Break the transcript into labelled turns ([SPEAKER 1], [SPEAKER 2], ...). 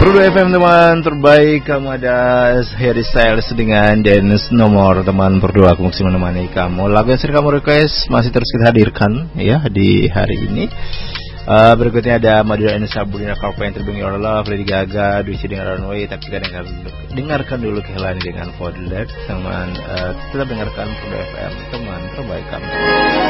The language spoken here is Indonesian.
[SPEAKER 1] Perlu FM teman terbaik, kamu ada Harry Styles dengan Dance Nomor. Teman berdua aku masih menemani kamu. Lagu yang sering kamu request masih terus kita hadirkan ya di hari ini. Berikutnya ada Madura and Sabrina Carpenter Bring Your Love, Lady Gaga, Duisi dengan Runway. Tapi kita dengarkan dulu Kehlani dengan For The Love. Teman tetap dengarkan Perlu FM teman terbaik kamu.